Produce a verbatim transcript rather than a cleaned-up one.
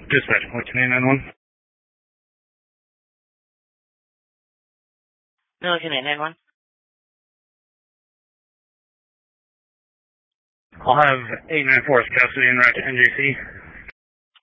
Dispatch, what's your name, nine one? Milliken eight nine one. I'll have eight nine four custody and right to N J C.